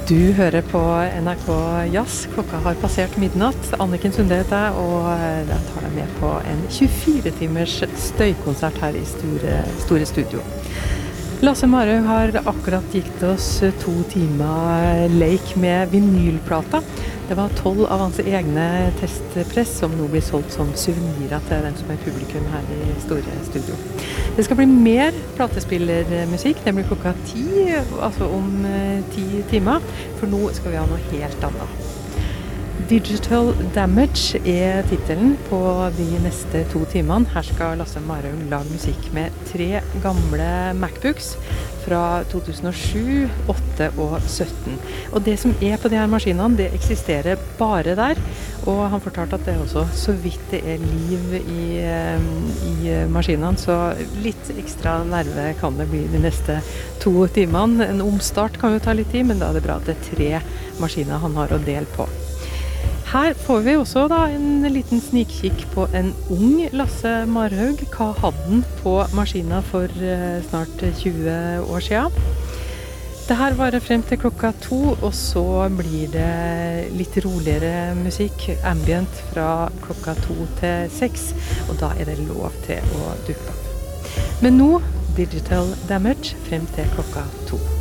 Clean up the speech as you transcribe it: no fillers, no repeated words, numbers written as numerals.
Du hører på NRK Jazz. Klokka har passert midnatt. Anniken Sunde heter jeg, og jeg tar deg med på en 24-timers støykonsert her i store studio. Lasse Marhaug har akkurat gitt oss 2 timer leik med vinylplata. Det var 12 av hans egne testpress som nå blir solgt som souvenirer til den som er publikum her i store studio. Det skal bli mer platespillermusikk. Det blir klokka 10, altså om 10 timer, for nå skal vi ha noe helt annet. Digital Damage er titelen på de neste 2 timene. Her skal Lasse Marhaug lage musikk med 3 gamle MacBooks fra 2007, 8 og 17. Og det som er på de her maskinene, det eksisterer bare der. Og han fortalte at det også så vidt det er liv i maskinene, så litt ekstra nerve kan det bli de neste 2 timene. En omstart kan jo ta litt tid, men da er det bra at det er 3 maskiner han har å dele på. Her får vi også da en liten snikkikk på en ung Lasse Marhaug. Hva hadde han på maskinen for snart 20 år siden? Det her varer frem til klokka 2, og så blir det litt roligere musikk, ambient, fra klokka 2 til 6, og da er det lov til å duppe. Men nå, Digital Damage, frem til klokka 2.